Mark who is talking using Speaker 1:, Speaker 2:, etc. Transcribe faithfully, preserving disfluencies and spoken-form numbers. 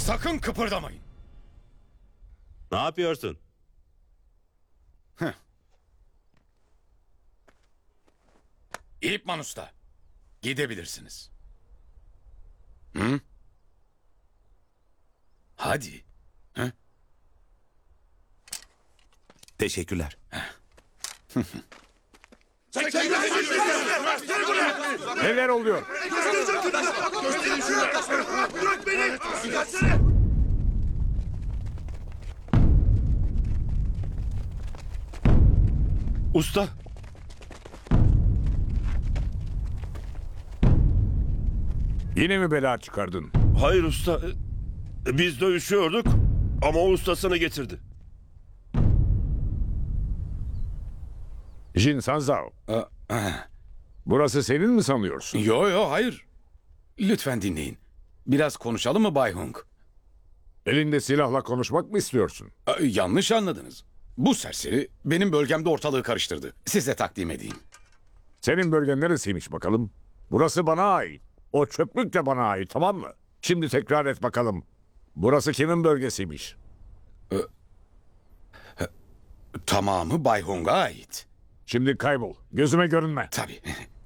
Speaker 1: Sakın kıpırdamayın.
Speaker 2: Ne yapıyorsun?
Speaker 1: İpman Usta, gidebilirsiniz. Hı? Hadi. Hı?
Speaker 2: Teşekkürler.
Speaker 3: Neler oluyor?
Speaker 4: Bırak beni!
Speaker 2: Usta.
Speaker 3: Yine mi bela çıkardın?
Speaker 5: Hayır usta. Biz dövüşüyorduk ama o ustasını getirdi.
Speaker 3: Jin Sanzao. Burası senin mi sanıyorsun?
Speaker 1: Yo yo hayır. Lütfen dinleyin. Biraz konuşalım mı Bay Hung?
Speaker 3: Elinde silahla konuşmak mı istiyorsun?
Speaker 1: Aa, yanlış anladınız. Bu serseri benim bölgemde ortalığı karıştırdı. Size takdim edeyim.
Speaker 3: Senin bölgen neresiymiş bakalım? Burası bana ait. O çöplük de bana ait, tamam mı? Şimdi tekrar et bakalım. Burası kimin bölgesiymiş?
Speaker 1: Tamamı Bay Hung'a ait.
Speaker 3: Şimdi kaybol. Gözüme görünme.
Speaker 1: Tabii.